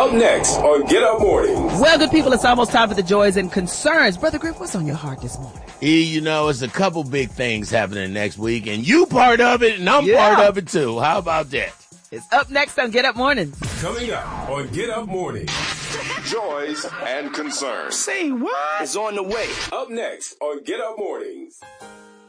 Up next on Get Up Mornings. Well, good people, it's almost time for the joys and concerns. Brother Griff, what's on your heart this morning? You know, it's a couple big things happening next week, and you part of it, and I'm part of it, too. How about that? It's up next on Get Up Mornings. Coming up on Get Up Mornings. Joys and concerns. Say what? It's on the way. Up next on Get Up Mornings.